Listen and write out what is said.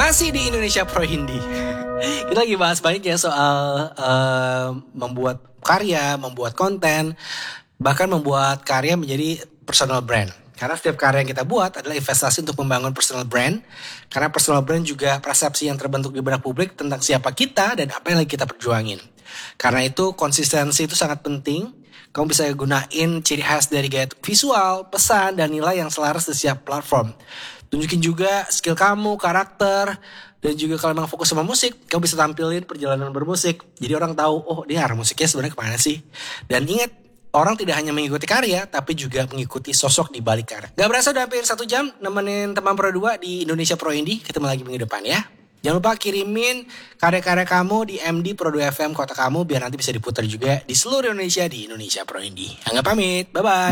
Masih di Indonesia Pro Indie. Kita lagi bahas banyak ya soal membuat karya, membuat konten, bahkan membuat karya menjadi personal brand. Karena setiap karya yang kita buat adalah investasi untuk membangun personal brand. Karena personal brand juga persepsi yang terbentuk di benak publik tentang siapa kita dan apa yang lagi kita perjuangin. Karena itu konsistensi itu sangat penting. Kamu bisa gunain ciri khas dari gaya visual, pesan, dan nilai yang selaras di setiap platform. Tunjukin juga skill kamu, karakter, dan juga kalau memang fokus sama musik, kamu bisa tampilin perjalanan bermusik. Jadi orang tahu, oh dia arah musiknya sebenarnya kemana sih. Dan ingat, orang tidak hanya mengikuti karya, tapi juga mengikuti sosok di balik karya. Gak berasa udah hampir 1 jam nemenin teman Pro 2 di Indonesia Pro Indie. Ketemu lagi minggu depan ya. Jangan lupa kirimin karya-karya kamu di MD Pro 2 FM kota kamu biar nanti bisa diputar juga di seluruh Indonesia di Indonesia Pro Indie. Angga pamit, bye-bye.